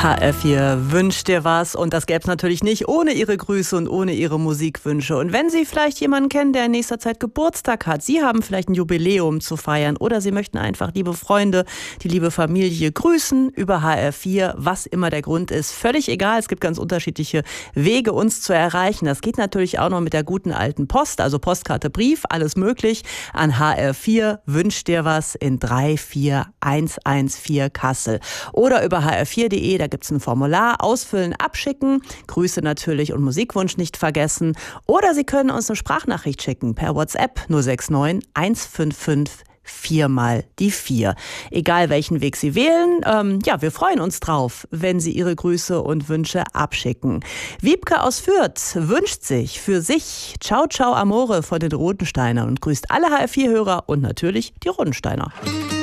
HR4 wünscht dir was, und das gäbe es natürlich nicht ohne Ihre Grüße und ohne Ihre Musikwünsche. Und wenn Sie vielleicht jemanden kennen, der in nächster Zeit Geburtstag hat, Sie haben vielleicht ein Jubiläum zu feiern oder Sie möchten einfach liebe Freunde, die liebe Familie grüßen über HR4, was immer der Grund ist, völlig egal. Es gibt ganz unterschiedliche Wege, uns zu erreichen. Das geht natürlich auch noch mit der guten alten Post, also Postkarte, Brief, alles möglich an HR4 wünscht dir was in 34114 Kassel oder über hr4.de. Da gibt es ein Formular, ausfüllen, abschicken, Grüße natürlich und Musikwunsch nicht vergessen. Oder Sie können uns eine Sprachnachricht schicken per WhatsApp 069 155 4 mal die 4. Egal welchen Weg Sie wählen, wir freuen uns drauf, wenn Sie Ihre Grüße und Wünsche abschicken. Wiebke aus Fürth wünscht sich für sich Ciao Ciao Amore von den Rodensteinern und grüßt alle HR4-Hörer und natürlich die Rodensteiner.